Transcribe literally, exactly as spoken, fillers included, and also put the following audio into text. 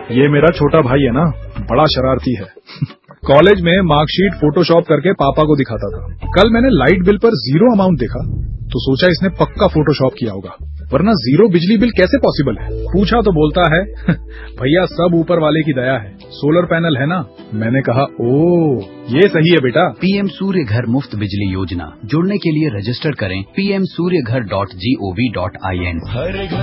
ये मेरा छोटा भाई है ना, बड़ा शरारती है। कॉलेज में मार्कशीट फोटोशॉप करके पापा को दिखाता था। कल मैंने लाइट बिल पर जीरो अमाउंट देखा तो सोचा इसने पक्का फोटोशॉप किया होगा, वरना जीरो बिजली बिल कैसे पॉसिबल है। पूछा तो बोलता है भैया सब ऊपर वाले की दया है, सोलर पैनल है ना। मैंने कहा ओ ये सही है बेटा। पीएम सूर्य घर मुफ्त बिजली योजना, जुड़ने के लिए रजिस्टर करें पी एम सूर्य घर dot G O V dot I N.